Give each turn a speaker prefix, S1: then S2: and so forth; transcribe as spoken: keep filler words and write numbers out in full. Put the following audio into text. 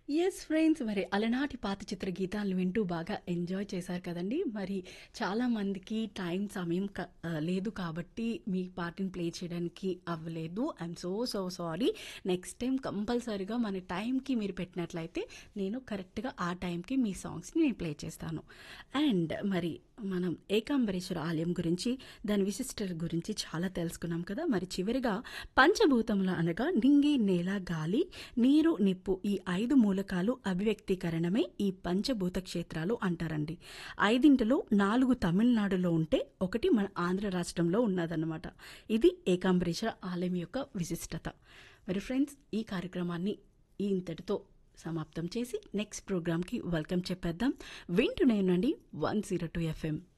S1: Yes friends. మరి అలనాటి పాత చిత్ర గీతాలను వింటూ బాగా ఎంజాయ్ చేశారు కదండీ! మరి చాలా మందికి టైం, సమయం క ఆహ్, లేదు కాబట్టి మీ పాటని ప్లే చేయడానికి అవ్వలేదు. I'm so, so sorry. Next time కంపల్సరీగా మన టైంకి మీరు పెట్టినట్లయితే నేను కరెక్ట్‌గా ఆ టైంకి మీ సాంగ్స్‌ని నేను ప్లే చేస్తాను. అండ్ మరి మనం ఏకాంబరేశ్వర ఆలయం గురించి, దాని విశిష్టత గురించి చాలా తెలుసుకున్నాం కదా! మరి చివరిగా పంచభూతములు అనగా నింగి, నేల, గాలి, నీరు, నిప్పు ఈ ఐదు మూలకాలు అభివ్యక్తీకరణమే ఈ పంచభూత క్షేత్రాలు అంటారండి. ఐదింటిలో నాలుగు తమిళనాడులో ఉంటే, ఒకటి మన ఆంధ్ర రాష్ట్రంలో ఉన్నదన్నమాట. ఇది ఏకాంబరేశ్వర ఆలయం యొక్క విశిష్టత. మరి ఫ్రెండ్స్, ఈ కార్యక్రమాన్ని ఈ ఇంతటితో సమాప్తం చేసి నెక్స్ట్ ప్రోగ్రామ్‌కి వెల్కమ్ చెప్పేద్దాం. వింటూనే ఉండండి వన్ జీరో టూ ఎఫ్ఎం.